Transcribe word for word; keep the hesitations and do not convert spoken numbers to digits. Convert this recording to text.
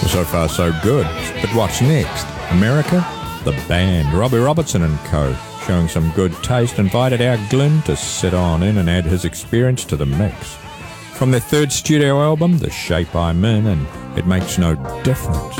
So far, so good. But what's next? America? The band, Robbie Robertson and co, showing some good taste, invited our Glenn to sit on in and add his experience to the mix. From their third studio album, The Shape I'm In, and It Makes No Difference.